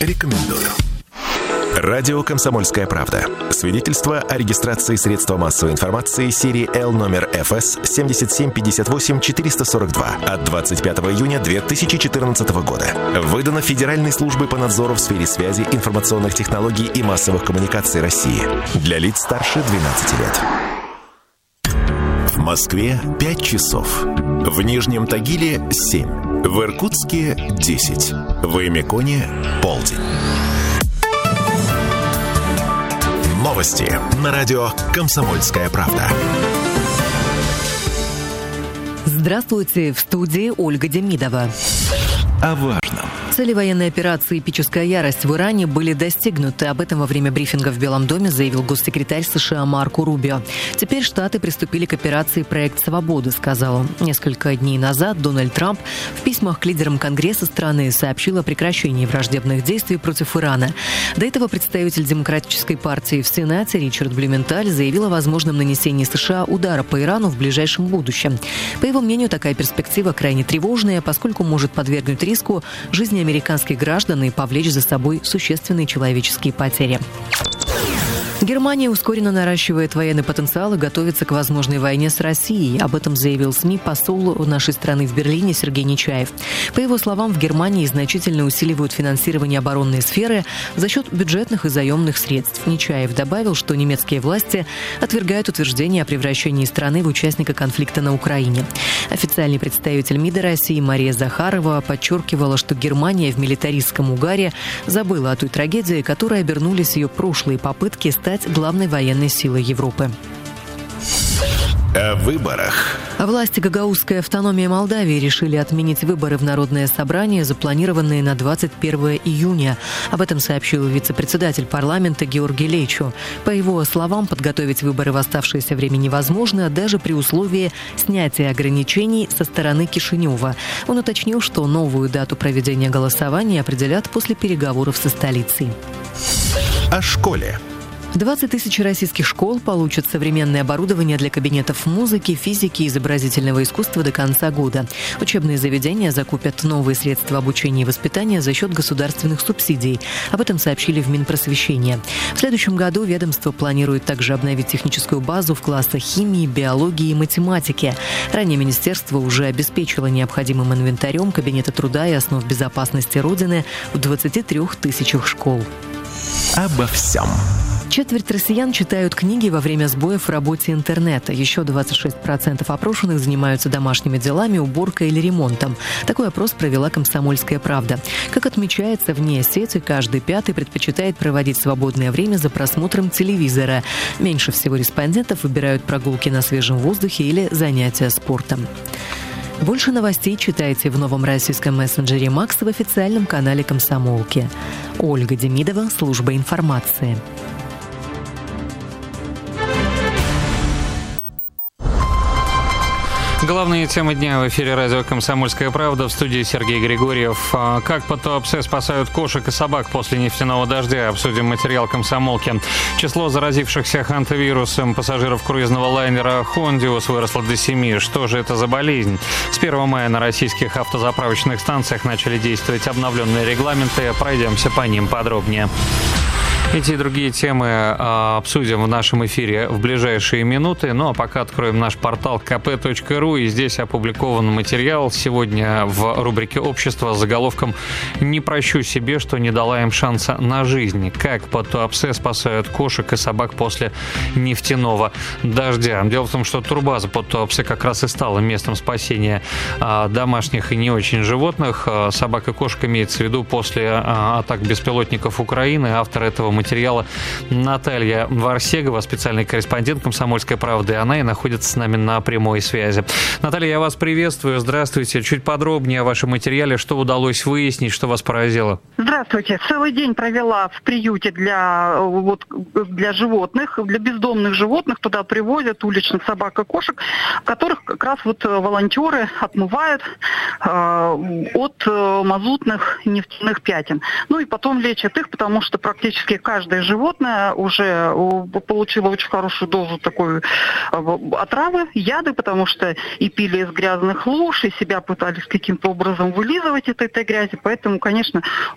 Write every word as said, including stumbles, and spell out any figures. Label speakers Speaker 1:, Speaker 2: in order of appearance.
Speaker 1: Рекомендую. Радио «Комсомольская правда». Свидетельство о регистрации средства массовой информации серии Л номер эф эс семь семь пять восемь четыре сорок два от двадцать пятого июня две тысячи четырнадцатого года. Выдано Федеральной службой по надзору в сфере связи, информационных технологий и массовых коммуникаций России. Для лиц старше двенадцати лет. В Москве пять часов. В Нижнем Тагиле семь. В Иркутске десять. В Эмиконе полдень. Новости на радио «Комсомольская правда».
Speaker 2: Здравствуйте, в студии Ольга Демидова.
Speaker 1: О важном.
Speaker 2: Цели военной операции «Эпическая ярость» в Иране были достигнуты. Об этом во время брифинга в Белом доме заявил госсекретарь США Марко Рубио. Теперь Штаты приступили к операции «Проект свободы», сказал он. Несколько дней назад Дональд Трамп в письмах к лидерам Конгресса страны сообщил о прекращении враждебных действий против Ирана. До этого представитель Демократической партии в Сенате Ричард Блюменталь заявил о возможном нанесении США удара по Ирану в ближайшем будущем. По его мнению, такая перспектива крайне тревожная, поскольку может подвергнуть риску жизни американских граждан и повлечь за собой существенные человеческие потери. Германия ускоренно наращивает военный потенциал и готовится к возможной войне с Россией. Об этом заявил СМИ посол нашей страны в Берлине Сергей Нечаев. По его словам, в Германии значительно усиливают финансирование оборонной сферы за счет бюджетных и заемных средств. Нечаев добавил, что немецкие власти отвергают утверждение о превращении страны в участника конфликта на Украине. Официальный представитель МИДа России Мария Захарова подчеркивала, что Германия в милитаристском угаре забыла о той трагедии, которой обернулись ее прошлые попытки стать главной военной силой Европы.
Speaker 1: О выборах.
Speaker 2: Власти Гагаузской автономии Молдавии решили отменить выборы в Народное собрание, запланированные на двадцать первого июня. Об этом сообщил вице-председатель парламента Георгий Лейчо. По его словам, подготовить выборы в оставшееся время невозможно, даже при условии снятия ограничений со стороны Кишинева. Он уточнил, что новую дату проведения голосования определят после переговоров со столицей.
Speaker 1: О школе.
Speaker 2: двадцать тысяч российских школ получат современное оборудование для кабинетов музыки, физики и изобразительного искусства до конца года. Учебные заведения закупят новые средства обучения и воспитания за счет государственных субсидий. Об этом сообщили в Минпросвещения. В следующем году ведомство планирует также обновить техническую базу в классах химии, биологии и математики. Ранее министерство уже обеспечило необходимым инвентарем кабинеты труда и основ безопасности Родины в двадцати трёх тысячах школ.
Speaker 1: Обо всем.
Speaker 2: Четверть россиян читают книги во время сбоев в работе интернета. Еще двадцать шесть процентов опрошенных занимаются домашними делами, уборкой или ремонтом. Такой опрос провела «Комсомольская правда». Как отмечается, вне сети каждый пятый предпочитает проводить свободное время за просмотром телевизора. Меньше всего респондентов выбирают прогулки на свежем воздухе или занятия спортом. Больше новостей читайте в новом российском мессенджере «Макс» в официальном канале «Комсомолки». Ольга Демидова, служба информации.
Speaker 3: Главные темы дня в эфире радио «Комсомольская правда», в студии Сергей Григорьев. Как по Туапсе спасают кошек и собак после нефтяного дождя? Обсудим материал «Комсомолки». Число заразившихся хантавирусом пассажиров круизного лайнера «Хондиус» выросло до семи. Что же это за болезнь? С первого мая на российских автозаправочных станциях начали действовать обновленные регламенты. Пройдемся по ним подробнее. Эти и другие темы а, обсудим в нашем эфире в ближайшие минуты. Ну а пока откроем наш портал ка пэ точка ру. И здесь опубликован материал сегодня в рубрике «Общество» с заголовком «Не прощу себе, что не дала им шанса на жизнь. Как по Туапсе спасают кошек и собак после нефтяного дождя». Дело в том, что турбаза под Туапсе как раз и стала местом спасения а, домашних и не очень животных. А, собак и кошек имеется в виду после а, атак беспилотников Украины. Автор этого материала Наталья Варсегова, специальный корреспондент «Комсомольской правды». Она и находится с нами на прямой связи. Наталья, я вас приветствую. Здравствуйте. Чуть подробнее о вашем материале. Что удалось выяснить, что вас поразило?
Speaker 4: Здравствуйте. Целый день провела в приюте для, вот, для животных, для бездомных животных. Туда привозят уличных собак и кошек, которых как раз вот волонтеры отмывают э, от мазутных нефтяных пятен. Ну и потом лечат их, потому что практически каждое животное уже получило очень хорошую дозу такой отравы, яды, потому что и пили из грязных луж, и себя пытались каким-то образом вылизывать от этой грязи. Поэтому, конечно,